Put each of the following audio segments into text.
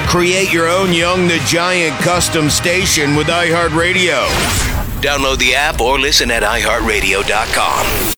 Create your own Young the Giant custom station with iHeartRadio. Download the app or listen at iHeartRadio.com.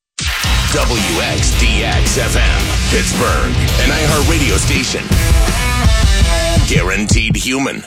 WXDX-FM, Pittsburgh, an iHeartRadio station. Guaranteed human.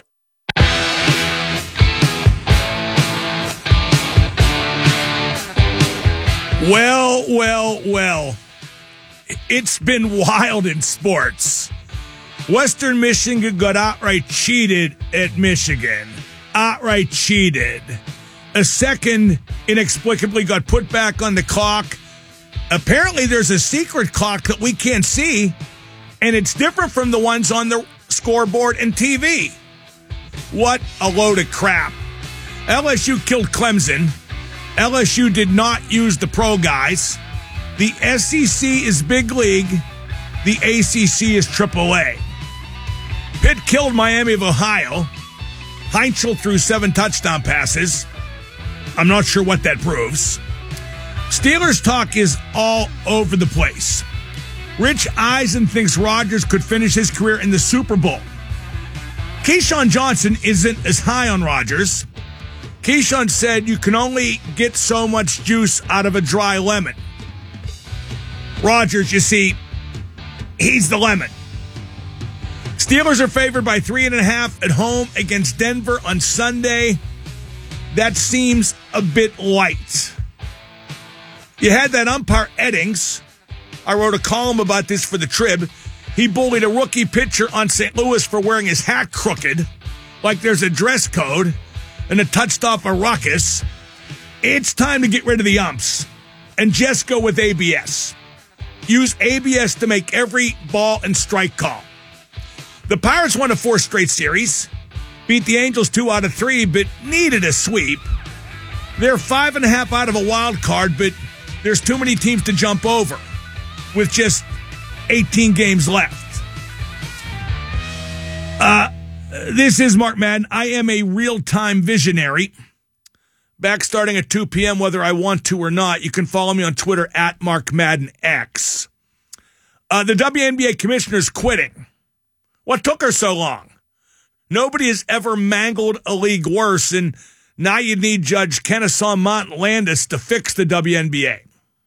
Well. It's been wild in sports. Western Michigan got outright cheated at Michigan. Outright cheated. A second inexplicably got put back on the clock. Apparently there's a secret clock that we can't see, and it's different from the ones on the scoreboard and TV. What a load of crap. LSU killed Clemson. LSU did not use the pro guys. The SEC is big league. The ACC is AAA. Pitt killed Miami of Ohio. Heinzel threw 7 touchdown passes. I'm not sure what that proves. Steelers talk is all over the place. Rich Eisen thinks Rodgers could finish his career in the Super Bowl. Keyshawn Johnson isn't as high on Rodgers. Keyshawn said you can only get so much juice out of a dry lemon. Rodgers, you see, he's the lemon. Steelers are favored by 3.5 at home against Denver on Sunday. That seems a bit light. You had that umpire Eddings. I wrote a column about this for the Trib. He bullied a rookie pitcher on St. Louis for wearing his hat crooked, like there's a dress code, and it touched off a ruckus. It's time to get rid of the umps and just go with ABS. Use ABS to make every ball and strike call. The Pirates won a 4 straight series, beat the Angels 2 out of 3, but needed a sweep. They're 5.5 out of a wild card, but there's too many teams to jump over with just 18 games left. This is Mark Madden. I am a real-time visionary. Back starting at 2 p.m., whether I want to or not. You can follow me on Twitter at MarkMaddenX. The WNBA commissioner's quitting. What took her so long? Nobody has ever mangled a league worse, and now you need Judge Kennesaw Montlandis to fix the WNBA.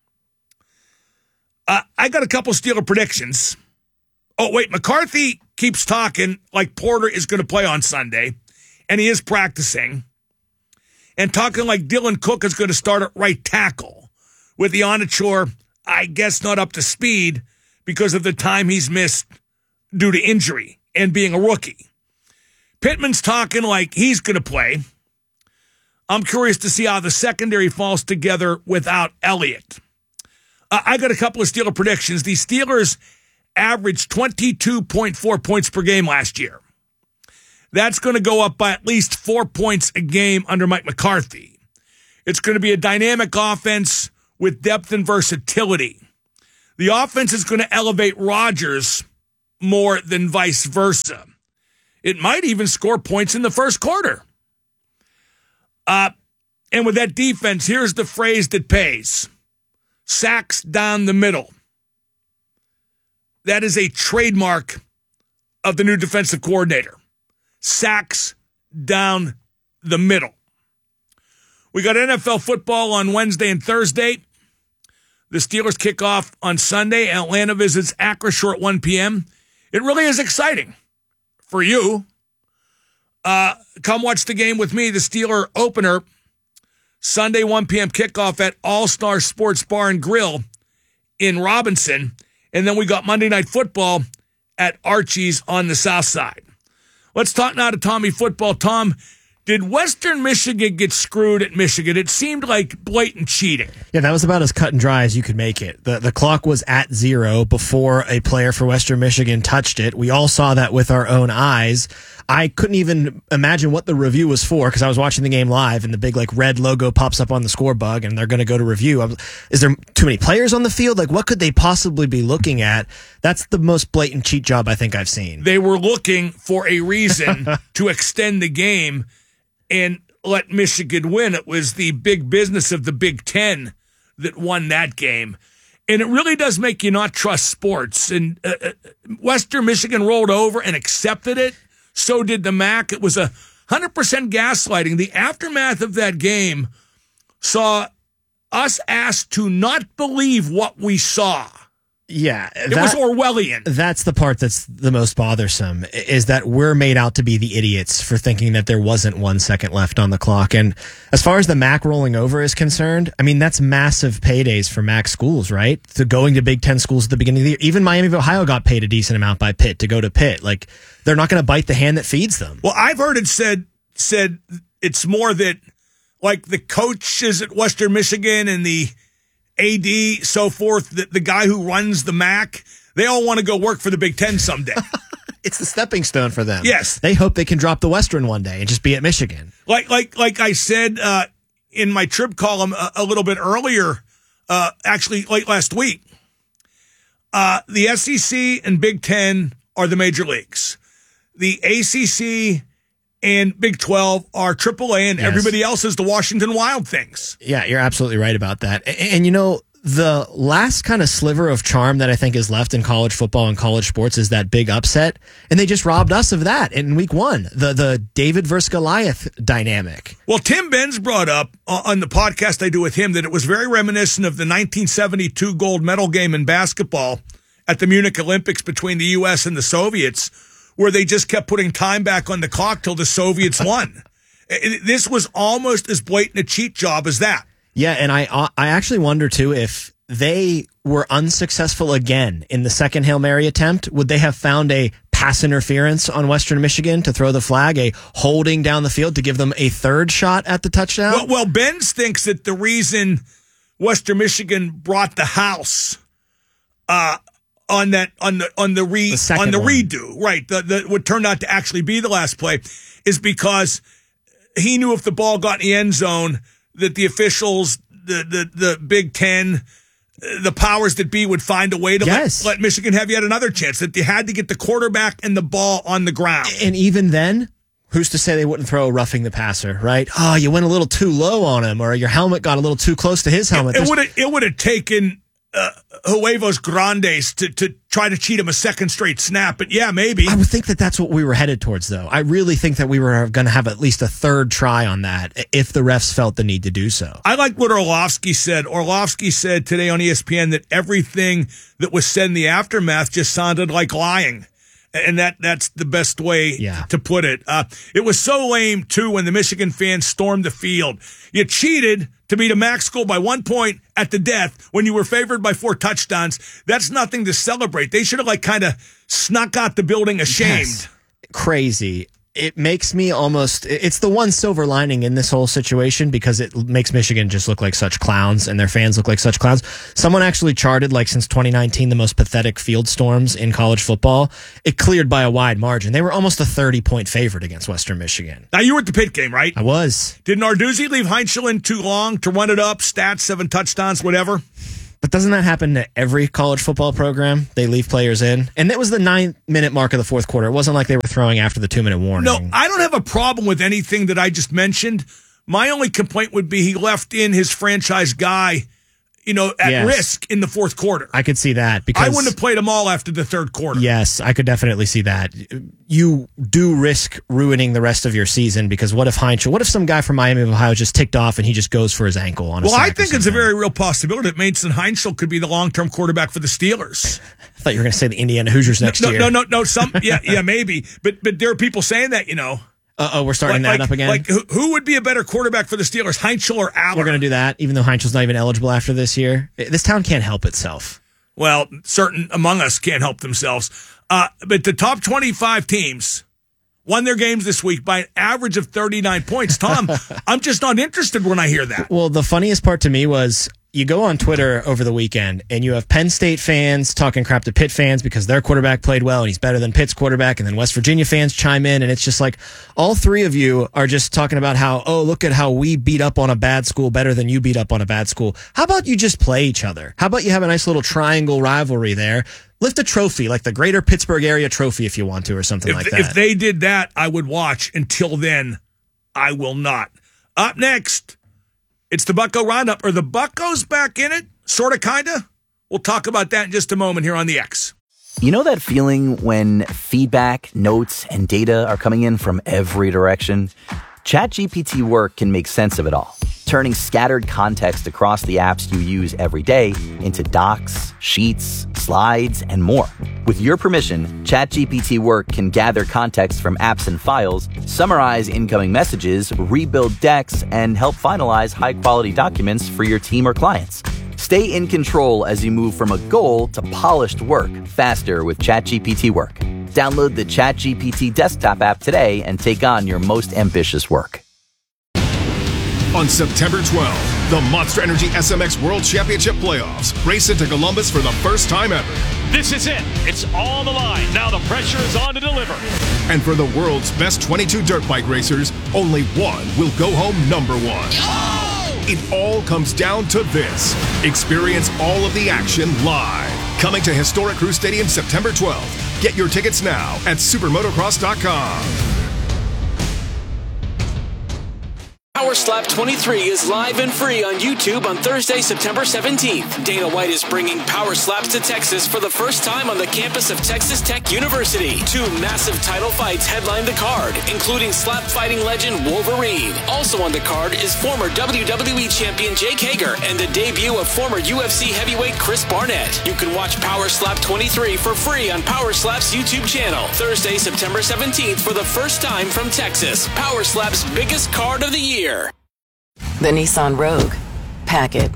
I got a couple Steeler predictions. Oh, wait, McCarthy keeps talking like Porter is going to play on Sunday, and he is practicing. And talking like Dylan Cook is going to start at right tackle, with the Onachor, I guess, not up to speed because of the time he's missed due to injury and being a rookie. Pittman's talking like he's going to play. I'm curious to see how the secondary falls together without Elliott. I got a couple of Steeler predictions. The Steelers averaged 22.4 points per game last year. That's going to go up by at least 4 points a game under Mike McCarthy. It's going to be a dynamic offense with depth and versatility. The offense is going to elevate Rodgers more than vice versa. It might even score points in the first quarter. And with that defense, here's the phrase that pays. Sacks down the middle. That is a trademark of the new defensive coordinator. Sacks down the middle. We got NFL football on Wednesday and Thursday. The Steelers kick off on Sunday. Atlanta visits Acrisure at 1 p.m. It really is exciting for you. Come watch the game with me, the Steeler opener, Sunday 1 p.m. kickoff at All-Star Sports Bar and Grill in Robinson. And then we got Monday Night Football at Archie's on the South Side. Let's talk now to Tommy Football. Tom, did Western Michigan get screwed at Michigan? It seemed like blatant cheating. Yeah, that was about as cut and dry as you could make it. The clock was at 0 before a player for Western Michigan touched it. We all saw that with our own eyes. I couldn't even imagine what the review was for because I was watching the game live and the big red logo pops up on the score bug and they're going to go to review. Is there too many players on the field? What could they possibly be looking at? That's the most blatant cheat job I think I've seen. They were looking for a reason to extend the game and let Michigan win. It was the big business of the Big Ten that won that game. And it really does make you not trust sports. And Western Michigan rolled over and accepted it. So did the MAC. It was 100% gaslighting. The aftermath of that game saw us asked to not believe what we saw. Yeah. It was Orwellian. That's the part that's the most bothersome, is that we're made out to be the idiots for thinking that there wasn't 1 second left on the clock. And as far as the MAC rolling over is concerned, I mean, that's massive paydays for MAC schools, right? So going to Big Ten schools at the beginning of the year. Even Miami of Ohio got paid a decent amount by Pitt to go to Pitt. Like, they're not going to bite the hand that feeds them. Well, I've heard it said it's more that, like, the coaches at Western Michigan and the AD, so forth, the guy who runs the MAC, they all want to go work for the Big Ten someday. It's the stepping stone for them. Yes. They hope they can drop the Western one day and just be at Michigan. Like I said in my Trib column a little bit earlier, actually late last week, the SEC and Big Ten are the major leagues. The ACC and Big 12 are AAA, and Yes. everybody else is the Washington Wild things. Yeah, you're absolutely right about that. And you know, the last kind of sliver of charm that I think is left in college football and college sports is that big upset. And they just robbed us of that in week one, the David versus Goliath dynamic. Well, Tim Benz brought up on the podcast I do with him that it was very reminiscent of the 1972 gold medal game in basketball at the Munich Olympics between the U.S. and the Soviets, where they just kept putting time back on the clock till the Soviets won. This was almost as blatant a cheat job as that. Yeah, and I actually wonder, too, if they were unsuccessful again in the second Hail Mary attempt, would they have found a pass interference on Western Michigan to throw the flag, a holding down the field to give them a third shot at the touchdown? Well, Benz thinks that the reason Western Michigan brought the house on the redo, right? The what turned out to actually be the last play is because he knew if the ball got in the end zone that the officials, the Big Ten, the powers that be would find a way to let Michigan have yet another chance. That they had to get the quarterback and the ball on the ground. And even then, who's to say they wouldn't throw a roughing the passer, right? Oh, you went a little too low on him, or your helmet got a little too close to his helmet. It would have taken Huevos Grandes to try to cheat him a second straight snap, but yeah, maybe. I would think that that's what we were headed towards, though. I really think that we were going to have at least a third try on that if the refs felt the need to do so. I like what Orlovsky said. Orlovsky said today on ESPN that everything that was said in the aftermath just sounded like lying. And that's the best way to put it. It was so lame, too, when the Michigan fans stormed the field. You cheated to beat a MAC school by 1 point at the death when you were favored by 4 touchdowns. That's nothing to celebrate. They should have kind of snuck out the building ashamed. Yes. Crazy. It makes me it's the one silver lining in this whole situation because it makes Michigan just look like such clowns and their fans look like such clowns. Someone actually charted, since 2019, the most pathetic field storms in college football. It cleared by a wide margin. They were almost a 30-point favorite against Western Michigan. Now, you were at the Pitt game, right? I was. Did Narduzzi leave Heinzel in too long to run it up, stats, 7 touchdowns, whatever? But doesn't that happen to every college football program? They leave players in. And that was the 9-minute mark of the fourth quarter. It wasn't like they were throwing after the 2-minute warning. No, I don't have a problem with anything that I just mentioned. My only complaint would be he left in his franchise guy, at risk in the fourth quarter. I could see that because I wouldn't have played them all after the third quarter. Yes, I could definitely see that. You do risk ruining the rest of your season because what if some guy from Miami of Ohio just ticked off and he just goes for his ankle on a sack I think it's a very real possibility that Mason Heinzel could be the long-term quarterback for the Steelers. I thought you were going to say the Indiana Hoosiers next year. No, maybe. But there are people saying that, we're starting that up again? Who would be a better quarterback for the Steelers, Heinzel or Aller? We're going to do that, even though Heinzel's not even eligible after this year. This town can't help itself. Well, certain among us can't help themselves. But the top 25 teams won their games this week by an average of 39 points. Tom, I'm just not interested when I hear that. Well, the funniest part to me was you go on Twitter over the weekend and you have Penn State fans talking crap to Pitt fans because their quarterback played well and he's better than Pitt's quarterback. And then West Virginia fans chime in and it's just like all three of you are just talking about how, look at how we beat up on a bad school better than you beat up on a bad school. How about you just play each other? How about you have a nice little triangle rivalry there? Lift a trophy, like the Greater Pittsburgh Area Trophy if you want to or something like that. If they did that, I would watch. Until then, I will not. Up next, it's the Bucko Roundup. Are the Buccos back in it? Sort of, kind of? We'll talk about that in just a moment here on the X. You know that feeling when feedback, notes, and data are coming in from every direction? ChatGPT Work can make sense of it all, turning scattered context across the apps you use every day into docs, sheets, slides, and more. With your permission, ChatGPT Work can gather context from apps and files, summarize incoming messages, rebuild decks, and help finalize high-quality documents for your team or clients. Stay in control as you move from a goal to polished work faster with ChatGPT Work. Download the ChatGPT desktop app today and take on your most ambitious work. On September 12th, the Monster Energy SMX World Championship Playoffs race into Columbus for the first time ever. This is it. It's all on the line. Now the pressure is on to deliver. And for the world's best 22 dirt bike racers, only one will go home number one. It all comes down to this. Experience all of the action live. Coming to historic Crew Stadium September 12th. Get your tickets now at supermotocross.com. Power Slap 23 is live and free on YouTube on Thursday, September 17th. Dana White is bringing Power Slaps to Texas for the first time on the campus of Texas Tech University. 2 massive title fights headline the card, including slap fighting legend Wolverine. Also on the card is former WWE champion Jake Hager and the debut of former UFC heavyweight Chris Barnett. You can watch Power Slap 23 for free on Power Slap's YouTube channel. Thursday, September 17th for the first time from Texas. Power Slap's biggest card of the year. The Nissan Rogue. Pack it.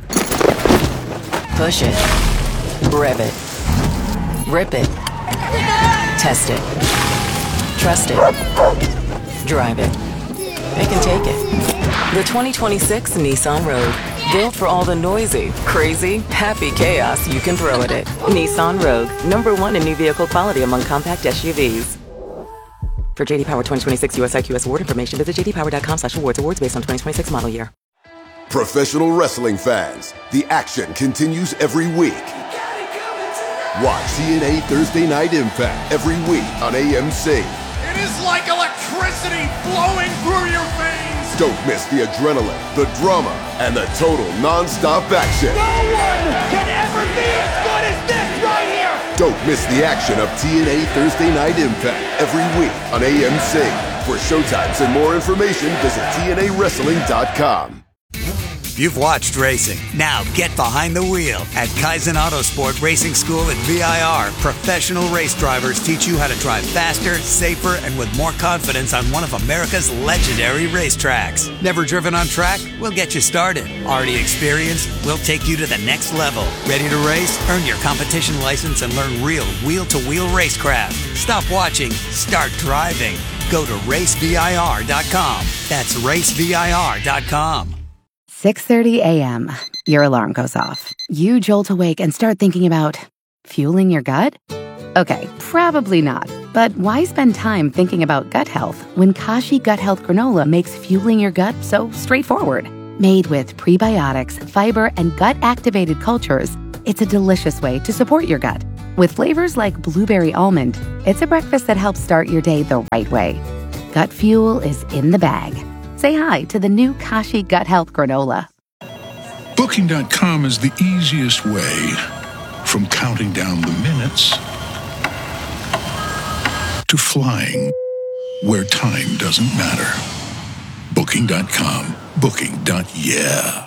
Push it. Rev it. Rip it. Test it. Trust it. Drive it. They can take it. The 2026 Nissan Rogue. Built for all the noisy, crazy, happy chaos you can throw at it. Nissan Rogue. #1 in new vehicle quality among compact SUVs. For JD Power 2026 US IQS award information, visit jdpower.com/awards. Awards based on 2026 model year. Professional wrestling fans, the action continues every week. Watch TNA Thursday Night Impact every week on AMC. It is like electricity flowing through your veins. Don't miss the adrenaline, the drama, and the total non-stop action. No one can ever be as good as this right here. Don't miss the action of TNA Thursday Night Impact every week on AMC. For showtimes and more information, visit TNAWrestling.com. You've watched racing. Now get behind the wheel. At Kaizen Autosport Racing School at VIR, professional race drivers teach you how to drive faster, safer, and with more confidence on one of America's legendary racetracks. Never driven on track? We'll get you started. Already experienced? We'll take you to the next level. Ready to race? Earn your competition license and learn real wheel-to-wheel racecraft. Stop watching. Start driving. Go to racevir.com. That's racevir.com. 6:30 a.m. Your alarm goes off. You jolt awake and start thinking about fueling your gut? Okay, probably not. But why spend time thinking about gut health when Kashi Gut Health Granola makes fueling your gut so straightforward? Made with prebiotics, fiber, and gut-activated cultures, it's a delicious way to support your gut. With flavors like blueberry almond, it's a breakfast that helps start your day the right way. Gut fuel is in the bag. Say hi to the new Kashi Gut Health Granola. Booking.com is the easiest way from counting down the minutes to flying where time doesn't matter. Booking.com. Booking.yeah.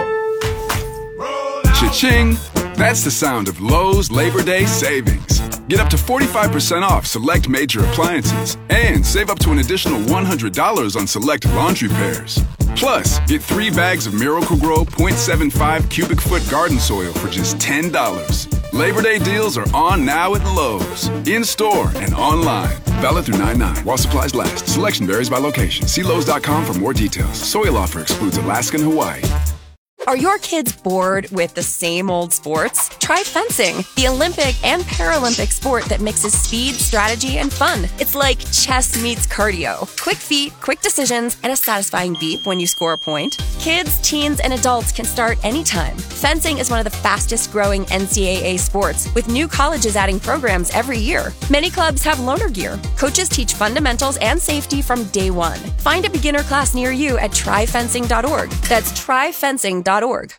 Cha-ching! That's the sound of Lowe's Labor Day savings. Get up to 45% off select major appliances and save up to an additional $100 on select laundry pairs. Plus, get 3 bags of Miracle-Gro 0.75 cubic foot garden soil for just $10. Labor Day deals are on now at Lowe's, in-store and online. Valid through 9/9 while supplies last. Selection varies by location. See Lowe's.com for more details. Soil offer excludes Alaska and Hawaii. Are your kids bored with the same old sports? Try fencing, the Olympic and Paralympic sport that mixes speed, strategy, and fun. It's like chess meets cardio. Quick feet, quick decisions, and a satisfying beep when you score a point. Kids, teens, and adults can start anytime. Fencing is one of the fastest growing NCAA sports, with new colleges adding programs every year. Many clubs have loaner gear. Coaches teach fundamentals and safety from day one. Find a beginner class near you at tryfencing.org. That's tryfencing.org.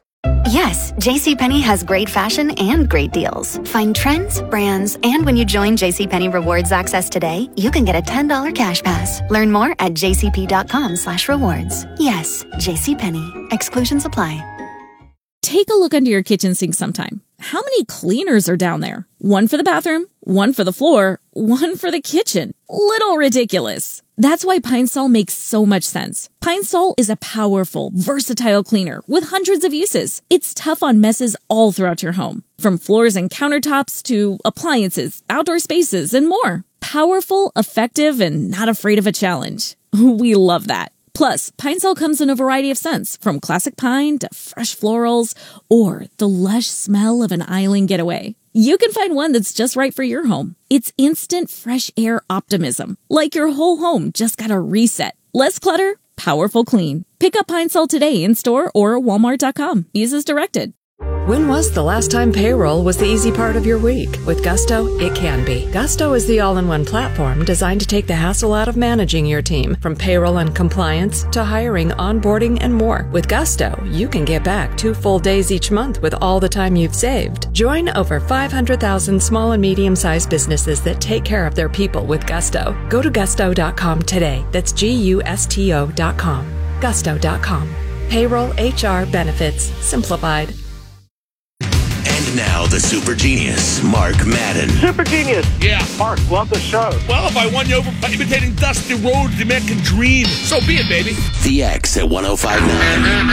Yes, JCPenney has great fashion and great deals. Find trends, brands, and when you join JCPenney Rewards Access today, you can get a $10 cash pass. Learn more at jcp.com/rewards. Yes, JCPenney. Exclusions apply. Take a look under your kitchen sink sometime. How many cleaners are down there? One for the bathroom, one for the floor, one for the kitchen. Little ridiculous. That's why Pine Sol makes so much sense. Pine Sol is a powerful, versatile cleaner with hundreds of uses. It's tough on messes all throughout your home, from floors and countertops to appliances, outdoor spaces, and more. Powerful, effective, and not afraid of a challenge. We love that. Plus, Pine Sol comes in a variety of scents, from classic pine to fresh florals, or the lush smell of an island getaway. You can find one that's just right for your home. It's instant fresh air optimism, like your whole home just got a reset. Less clutter, powerful clean. Pick up Pine Sol today in store or walmart.com. Use as directed. When was the last time payroll was the easy part of your week? With Gusto, it can be. Gusto is the all-in-one platform designed to take the hassle out of managing your team, from payroll and compliance to hiring, onboarding, and more. With Gusto, you can get back 2 full days each month with all the time you've saved. Join over 500,000 small and medium-sized businesses that take care of their people with Gusto. Go to gusto.com today. That's GUSTO.com. Gusto.com. Payroll, HR, benefits, simplified. And now the super genius, Mark Madden. Super genius. Yeah. Mark, love the show. Well, if I won you over by imitating Dusty Rhodes, the American Dream, so be it, baby. The X at 105.9.